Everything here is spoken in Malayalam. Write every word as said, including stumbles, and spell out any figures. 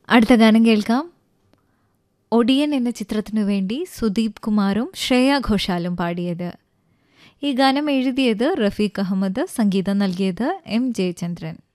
അടുത്ത ഗാനം കേൾക്കാം. ഒടിയൻ എന്ന ചിത്രത്തിനു വേണ്ടി സുദീപ് കുമാറും ശ്രേയ ഘോഷാലും പാടിയത്. ഈ ഗാനം എഴുതിയത് റഫീഖ് അഹമ്മദ്, സംഗീതം നൽകിയത് എം ജയചന്ദ്രൻ.